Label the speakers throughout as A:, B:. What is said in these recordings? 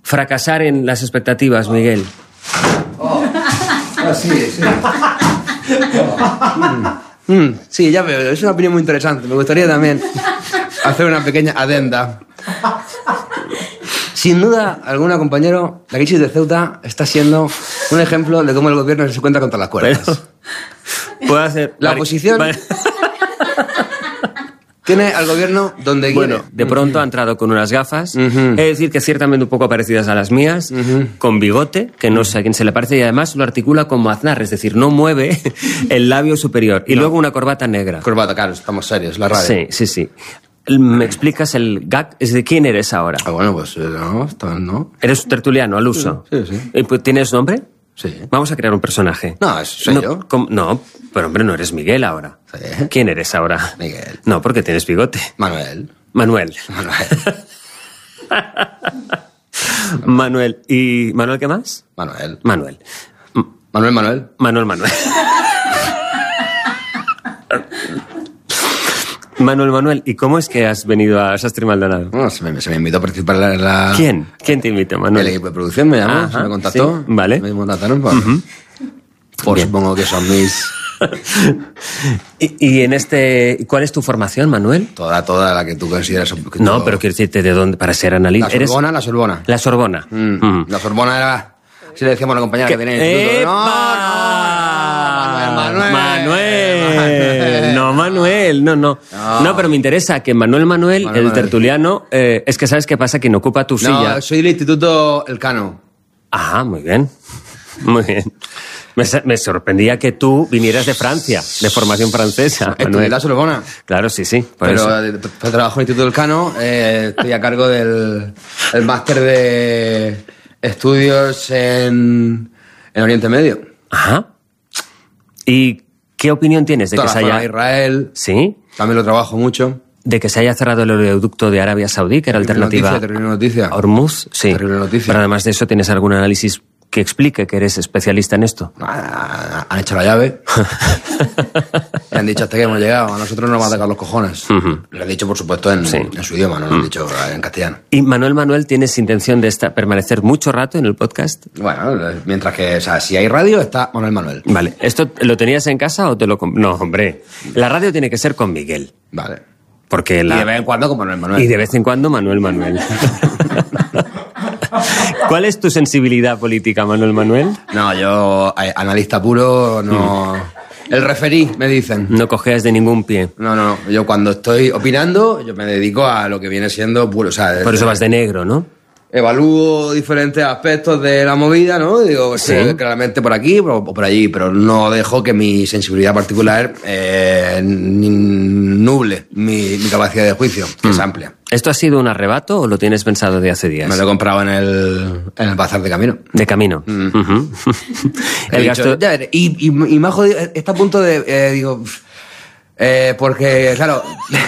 A: fracasar en las expectativas, Miguel?
B: Sí. Sí, ya veo, es una opinión muy interesante. Me gustaría también hacer una pequeña adenda. Sin duda alguna, compañero, la crisis de Ceuta está siendo un ejemplo de cómo el gobierno se cuenta contra las cuerdas.
A: Pero, puedo hacer...
B: La oposición tiene al gobierno donde quiere.
A: Bueno, de pronto ha entrado con unas gafas, es decir, que ciertamente un poco parecidas a las mías, con bigote, que no sé a quién se le parece, y además lo articula como Aznar, es decir, no mueve el labio superior. Y luego una corbata negra.
B: Corbata, claro, estamos serios, la radio.
A: Sí. ¿Me explicas el gag? ¿Es de quién eres ahora?
B: Bueno, pues no.
A: ¿Eres tertuliano al uso?
B: Sí.
A: ¿Tienes nombre?
B: Sí.
A: Vamos a crear un personaje.
B: No, soy yo.
A: No, pero hombre, no eres Miguel ahora.
B: Sí.
A: ¿Quién eres ahora?
B: Miguel.
A: No, porque tienes bigote.
B: Manuel.
A: Manuel. ¿Y Manuel qué más?
B: Manuel.
A: Manuel. Manuel, ¿y cómo es que has venido a Sastre Maldonado?
B: Bueno, se me invitó a participar en la...
A: ¿Quién? ¿Quién te invitó, Manuel?
B: El equipo de producción me llamó, se me contactó.
A: Sí, vale.
B: Me contactaron por supongo que son mis...
A: ¿Y en cuál es tu formación, Manuel?
B: Toda la que tú consideras...
A: No, pero quiero decirte, ¿de dónde? Para ser analista.
B: La Sorbona.
A: La Sorbona.
B: La Sorbona era... Si le decíamos a la compañera que tenía en el instituto...
A: Manuel. No, pero me interesa que Manuel, el tertuliano, es que ¿sabes qué pasa? Quien ocupa tu silla...
B: No, soy del Instituto Elcano.
A: Ah, muy bien. Me sorprendía que tú vinieras de Francia, de formación francesa.
B: Estudié la Sorbona.
A: Claro, sí.
B: Pero trabajo en el Instituto Elcano, estoy a cargo del máster de estudios en Oriente Medio.
A: Ajá. ¿Y qué opinión tienes de que se haya...
B: Israel.
A: ¿Sí?
B: También lo trabajo mucho.
A: De que se haya cerrado el oleoducto de Arabia Saudí, que era alternativa...
B: Terrible noticia.
A: Hormuz, sí.
B: Terrible noticia.
A: Pero además de eso, ¿tienes algún análisis que explique que eres especialista en esto?
B: Han hecho la llave. Y han dicho hasta que hemos llegado. A nosotros nos van a atacar los cojones. Lo han dicho, por supuesto, en su idioma, no lo han dicho en castellano.
A: ¿Y Manuel, tienes intención de permanecer mucho rato en el podcast?
B: Bueno, mientras que, si hay radio, está Manuel.
A: Vale. ¿Esto lo tenías en casa o te lo... No, hombre. La radio tiene que ser con Miguel.
B: Vale.
A: Porque
B: Y de vez en cuando con Manuel.
A: Y de vez en cuando Manuel. ¿Cuál es tu sensibilidad política, Manuel?
B: No, yo, analista puro, no... El referí, me dicen.
A: No cojeas de ningún pie.
B: No. Yo cuando estoy opinando, yo me dedico a lo que viene siendo puro.
A: Por eso vas de negro, ¿no?
B: Evalúo diferentes aspectos de la movida, ¿no? Digo, claramente por aquí o por allí, pero no dejo que mi sensibilidad particular nuble mi capacidad de juicio, que es amplia.
A: ¿Esto ha sido un arrebato o lo tienes pensado de hace días?
B: Me lo he comprado en el bazar de camino.
A: De camino.
B: El gasto... Y me ha jodido, está a punto de... porque, claro...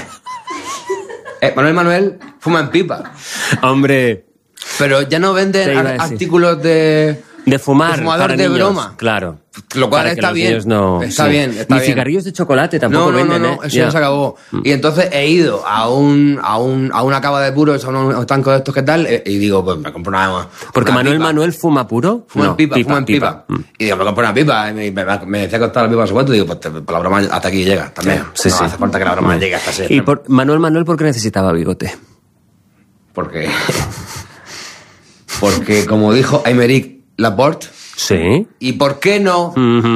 B: Manuel fuma en pipa.
A: Hombre...
B: Pero ya no venden artículos de
A: fumar
B: de fumador
A: para
B: de
A: niños,
B: broma.
A: Claro.
B: Lo cual
A: para
B: está bien. Está bien.
A: Ni cigarrillos de chocolate tampoco venden,
B: No, eso ya se acabó. Y entonces he ido a una cava de puros, a un estanco de estos que tal, y digo, pues me compro una pipa.
A: Porque Manuel fuma puro.
B: Fuma en pipa. Y digo, me compro una pipa. Y me decía que costaba la pipa no sé cuánto. Digo, pues la broma hasta aquí llega también.
A: Sí.
B: No hace falta que la broma llegue hasta ese.
A: Y Manuel, ¿por qué necesitaba bigote?
B: Porque como dijo Aymeric Laporte...
A: Sí.
B: ¿Y por qué no?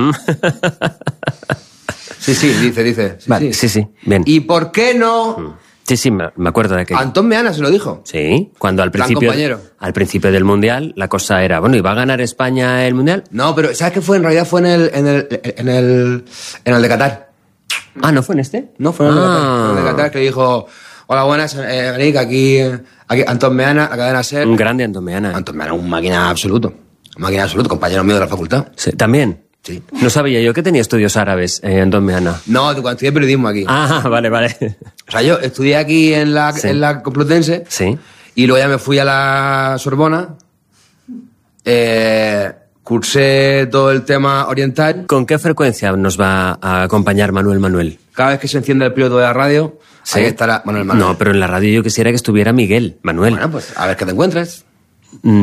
B: Sí, dice.
A: Vale, sí. Bien.
B: ¿Y por qué no?
A: Sí, me acuerdo de aquello.
B: Antón Meana se lo dijo.
A: Sí, cuando al principio del Mundial la cosa era, bueno, ¿y va a ganar España el Mundial?
B: No, pero ¿sabes qué fue? En realidad fue en el de Qatar.
A: Ah, ¿no fue en este?
B: No, fue en el de Qatar que dijo... Hola, buenas, Enrique, aquí Antón Meana, la cadena SER.
A: Un grande Antón Meana.
B: Antón Meana, un máquina absoluto, compañero mío de la facultad.
A: Sí, ¿también?
B: Sí.
A: No sabía yo que tenía estudios árabes, Antón Meana.
B: No, cuando estudié periodismo aquí.
A: Ah, vale.
B: O sea, yo estudié aquí en la Complutense.
A: Sí.
B: Y luego ya me fui a la Sorbona. Cursé todo el tema oriental.
A: ¿Con qué frecuencia nos va a acompañar Manuel?
B: Cada vez que se enciende el piloto de la radio,
A: ¿sí?
B: Ahí estará Manuel.
A: No, pero en la radio yo quisiera que estuviera Miguel, Manuel.
B: Bueno, pues a ver qué te encuentres.